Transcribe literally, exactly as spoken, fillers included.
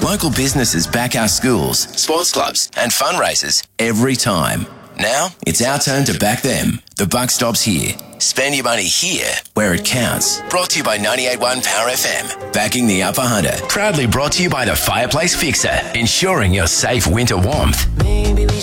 Local businesses back our schools, sports clubs and fundraisers every time. Now, it's our turn to back them. The buck stops here. Spend your money here where it counts. Brought to you by ninety-eight point one Power F M. Backing the Upper Hunter. Proudly brought to you by the Fireplace Fixer. Ensuring your safe winter warmth. Maybe we